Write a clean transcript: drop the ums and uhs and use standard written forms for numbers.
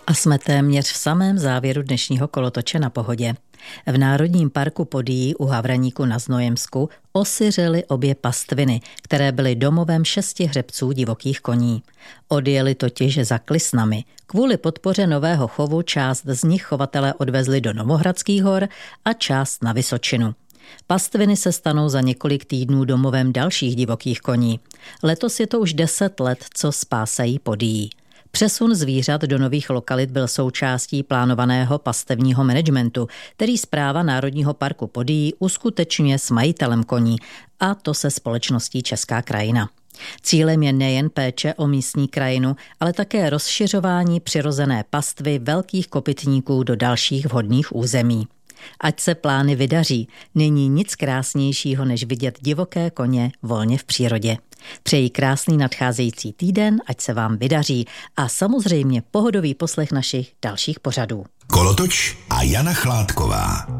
A jsme téměř v samém závěru dnešního kolotoče na Pohodě. V Národním parku Podyjí u Havraníku na Znojemsku osiřely obě pastviny, které byly domovem 6 hřebců divokých koní. Odjeli totiž za Klisnami. Kvůli podpoře nového chovu část z nich chovatelé odvezli do Novohradských hor a část na Vysočinu. Pastviny se stanou za několik týdnů domovem dalších divokých koní. Letos je to už 10 let, co spásají Podyjí. Přesun zvířat do nových lokalit byl součástí plánovaného pastevního managementu, který správa Národního parku Podyjí uskutečňuje s majitelem koní, a to se společností Česká krajina. Cílem je nejen péče o místní krajinu, ale také rozšiřování přirozené pastvy velkých kopytníků do dalších vhodných území. Ať se plány vydaří, není nic krásnějšího, než vidět divoké koně volně v přírodě. Přeji krásný nadcházející týden, ať se vám vydaří a samozřejmě pohodový poslech našich dalších pořadů. Kolotoč a Jana Chládková.